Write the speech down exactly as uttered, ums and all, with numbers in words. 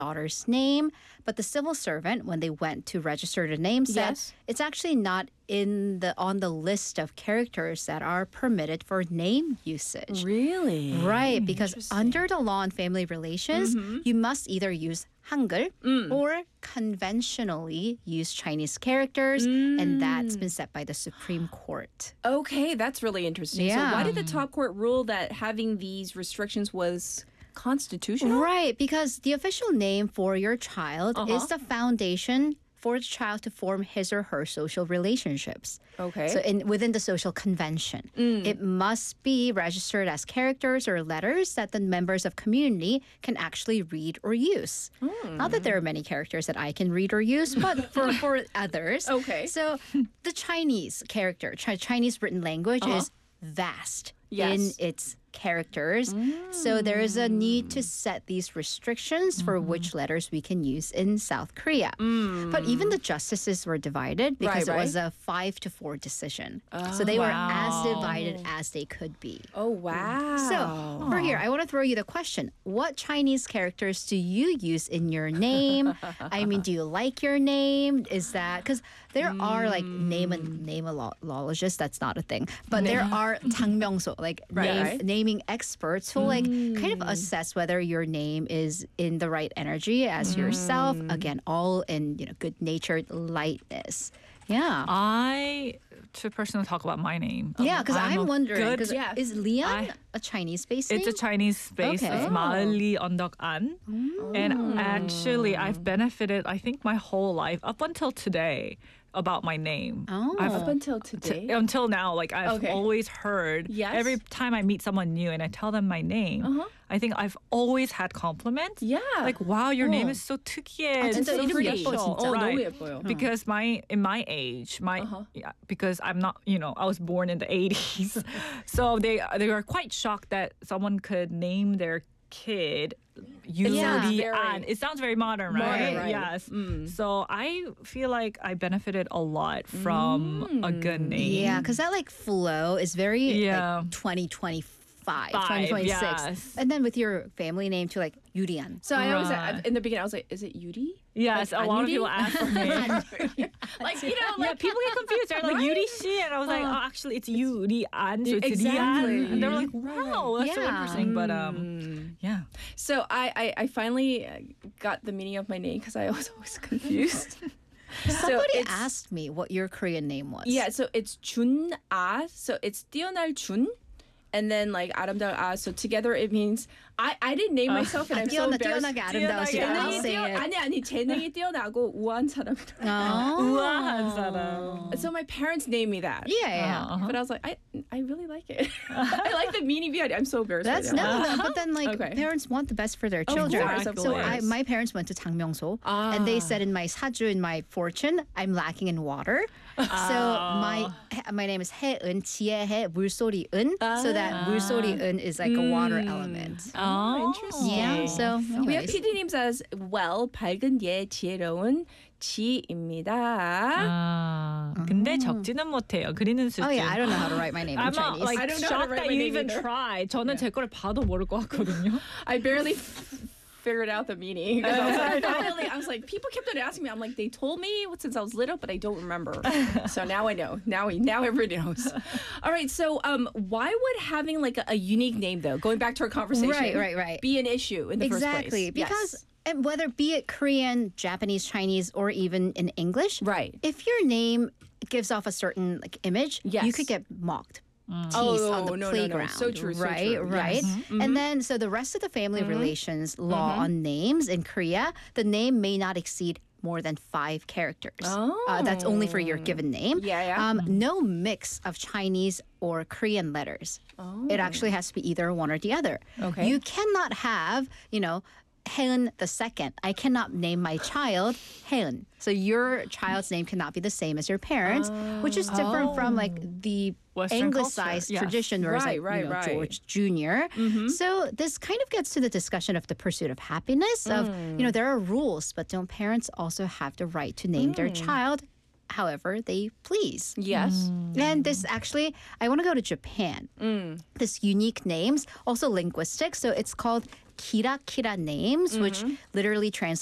daughter's name, but the civil servant, when they went to register the name, said Yes. it's actually not in the on the list of characters that are permitted for name usage. Really? Right, because under the law on family relations, you must either use Hangul or conventionally use Chinese characters, and that's been set by the Supreme Court. Okay, that's really interesting. So Yeah. why did the top court rule that having these restrictions was constitutional? Right, because the official name for your child Uh-huh. is the foundation for the child to form his or her social relationships. Okay. So in within the social convention, it must be registered as characters or letters that the members of community can actually read or use. Not that there are many characters that I can read or use, but for, for others. Okay. So the Chinese character, Chi- Chinese written language is vast Yes. in its characters. So there is a need to set these restrictions for which letters we can use in South Korea. But even the justices were divided because Right, it was right. a five to four decision. so they were as divided as they could be. Oh, wow. So for here, I want to throw you the question. What Chinese characters do you use in your name? I mean, do you like your name? Is that because there are like name and nameologists, that's not a thing. But there are 장명소, like Right, name, right. naming experts who like kind of assess whether your name is in the right energy as yourself. Again, all in, you know, good-natured lightness. Yeah. I to personally talk about my name. Yeah, because I'm I'm a wondering, good- because Yeah. is Leon I- a Chinese space name? It's a Chinese space. Okay. It's Maali Ondok An. And actually, I've benefited, I think, my whole life up until today about my name. Oh. I've, Up until today? t- until now, like I've Okay. always heard Yes. every time I meet someone new and I tell them my name, Uh-huh. I think I've always had compliments. Yeah. Like, wow, your name Oh. is so 특이해. 아, It's 진짜 so 이름 pretty. 예뻐, 진짜. 어, Right. 너무 예뻐요. Because my in my age, my Uh-huh. yeah, because I'm not, you know, I was born in the eighties, so they they were quite shocked that someone could name their kid Yuri Yeah. Very- An. It sounds very modern, Modern, right? right. Yes. Mm. So I feel like I benefited a lot from a good name. Yeah, because that like flow is very Yeah. like twenty twenty-five, Five, twenty twenty-six. yes. And then with your family name too, like Yurian. So I always, Right. in the beginning, I was like, is it Yuri? Yes, Like a lot of Yuri? people ask for me. Like, you know, Yeah, like, people get confused. They're like Yuri Shi, and I was like, oh, actually, it's Yuri An, so it's Exactly. Rian. And they're like, Right, wow, that's so Yeah. interesting. But um, yeah. so I, I, I finally uh, got the meaning of my name because I was always confused. so Somebody it's- asked me what your Korean name was. Yeah, so it's Jun Ah. So it's 뛰어날 Jun. And then like 아름다운 아. So together it means I, I didn't name myself and I'm so 뛰어나, embarrassed. 뛰어나게 아름다우시다. I'll 재능이 say 뛰어 it. 아니 아니 재능이 뛰어나고 우아한 사람이라. Oh. 우아한 사람. So my parents named me that. Yeah, yeah. Uh-huh. But I was like, I I really like it. I like the meaning behind it. I'm so embarrassed. That's right now. no, no, but then like Okay. parents want the best for their Of children. course, of so I, course. my parents went to 장명소, and they said in my 사주, in my fortune, I'm lacking in water. So my my name is 해은, 지혜해, 물소리 은. So that 물소리 은 is like a water element. Oh, interesting. Yeah. So We have anyways. P D names as well. 밝은 예, 지혜로운 지입니다. 아, 근데 적지는 못해요. 그리는 수준. Oh yeah, I don't know how to write my name in I'm not Chinese. like I don't know how to shocked write that my you name even either. tried. 저는 제 거를 봐도 모를 것 같거든요. I barely f- figured out the meaning. I was, like, finally, I was like, people kept on asking me. I'm like, they told me since I was little, but I don't remember. So now I know. Now we now everybody knows. All right. So um, why would having like a, a unique name though, going back to our conversation, Right, right, right. be an issue in the Exactly, first place? because Yes. and whether be it Korean, Japanese, Chinese, or even in English, Right. if your name gives off a certain like image, you Yes. could get mocked. Teased Oh, on the no, no, no. playground. So true, so right, true. right. Yes. And then, so the rest of the family relations law on names in Korea, the name may not exceed more than five characters. Uh, that's only for your given name. Yeah, yeah. Um, no mix of Chinese or Korean letters. It actually has to be either one or the other. Okay. You cannot have, you know, Haeun the second. I cannot name my child Haeun. So your child's name cannot be the same as your parents, which is different from like the Western anglicized culture, yes. tradition where it's Right, like right, you know, right. George Junior So this kind of gets to the discussion of the pursuit of happiness of, you know, there are rules, but don't parents also have the right to name their child however they please? Yes. And this actually, I want to go to Japan. This unique names, also linguistic. So it's called kira kira names, which literally translates